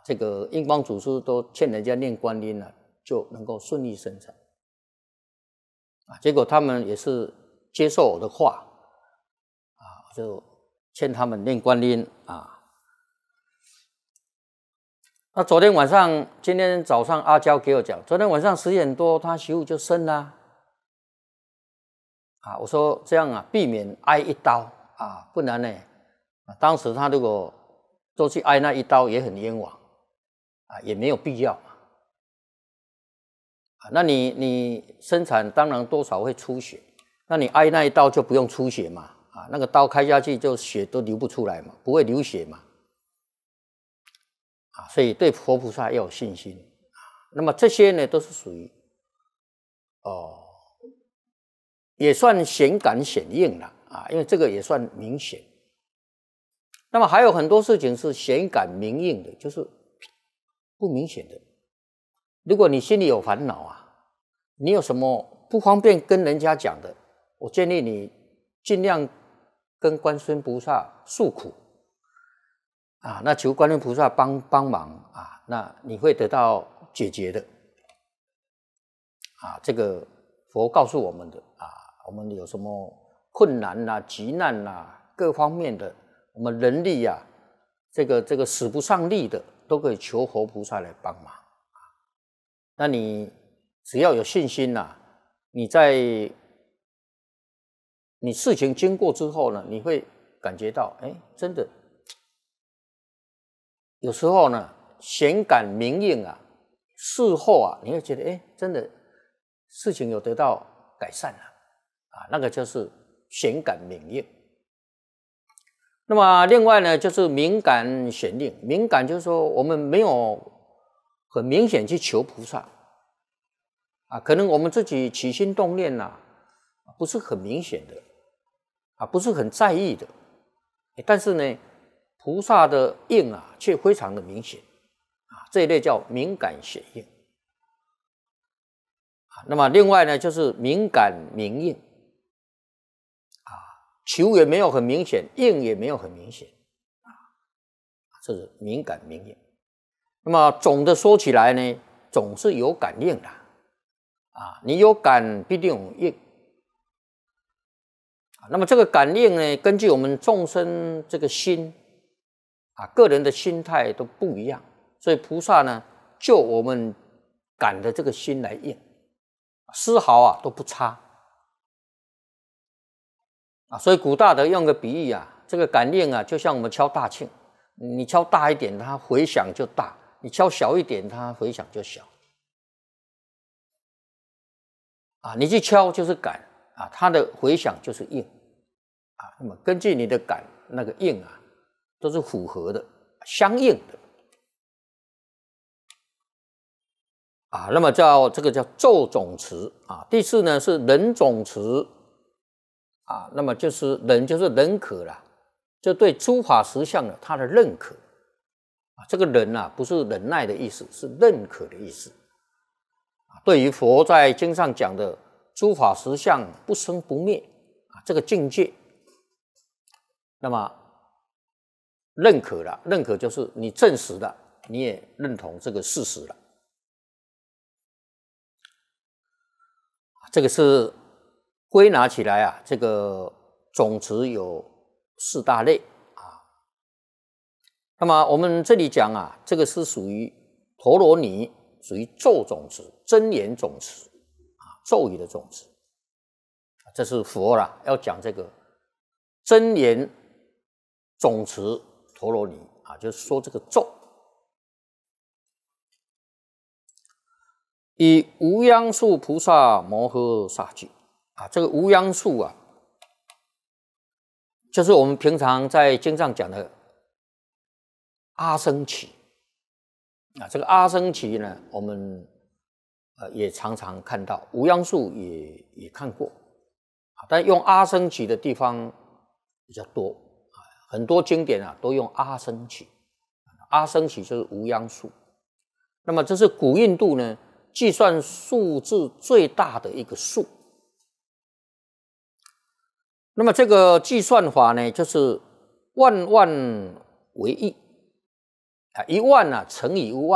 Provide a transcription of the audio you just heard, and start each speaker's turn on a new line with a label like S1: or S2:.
S1: 这个印光祖师都劝人家念观音了，就能够顺利生产。结果他们也是接受我的话，就劝他们念观音啊。那昨天晚上，今天早上阿娇给我讲，昨天晚上10点多他媳妇就生了。我说这样避免挨一刀不然呢，当时他如果都去挨那一刀也很冤枉也没有必要那你生产当然多少会出血，那你挨那一刀就不用出血嘛那个刀开下去就血都流不出来嘛，不会流血嘛所以对佛菩萨要有信心那么这些呢都是属于也算显感显应了因为这个也算明显。那么还有很多事情是显感明应的，就是不明显的。如果你心里有烦恼你有什么不方便跟人家讲的，我建议你尽量跟观世音菩萨诉苦那求观世音菩萨帮忙那你会得到解决的这个佛告诉我们的我们有什么困难急难各方面的，我们人力这个使不上力的，都可以求佛菩萨来帮忙那你只要有信心你事情经过之后呢，你会感觉到真的有时候呢显感明应事后你会觉得真的事情有得到改善了那个就是显感明应。那么另外呢就是明感显应。明感就是说我们没有很明显去求菩萨可能我们自己起心动念不是很明显的不是很在意的但是呢菩萨的应却非常的明显这一类叫明感显应那么另外呢就是明感明应求也没有很明显，应也没有很明显这是明感明应。那么总的说起来呢，总是有感应的你有感必定有应那么这个感应呢，根据我们众生这个心个人的心态都不一样，所以菩萨呢就我们感的这个心来应，丝毫都不差所以古大德用个比喻这个感应就像我们敲大磬，你敲大一点它回响就大，你敲小一点它回响就小你去敲就是感它的回响就是应那么根据你的感那个应都是符合的相应的那么这个叫咒总持第四呢是人总持那么就是人就是认可啦，就对诸法实相的他的认可这个人不是忍耐的意思，是认可的意思对于佛在经上讲的诸法实相不生不灭这个境界，那么认可了，认可就是你证实了，你也认同这个事实了这个是归纳起来这个总持有4大类那么我们这里讲这个是属于陀罗尼，属于咒总持、真言总持咒语的总持这是佛要讲这个真言总持陀罗尼就是说这个咒以无央数菩萨摩诃萨句这个无央数就是我们平常在经上讲的阿僧祇这个阿僧祇呢我们也常常看到，无央数也看过但用阿僧祇的地方比较多很多经典都用阿僧祇，阿僧祇就是无央数。那么这是古印度呢计算数字最大的一个数。那么这个计算法呢就是万万为一 1万乘以1万。